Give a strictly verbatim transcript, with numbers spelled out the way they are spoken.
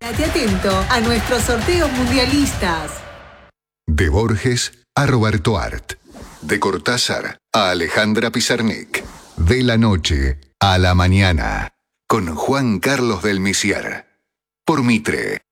Estate atento a nuestros sorteos mundialistas. De Borges a Roberto Art. De Cortázar a Alejandra Pizarnik. De la noche a la mañana. Con Juan Carlos del Misiar. Por Mitre.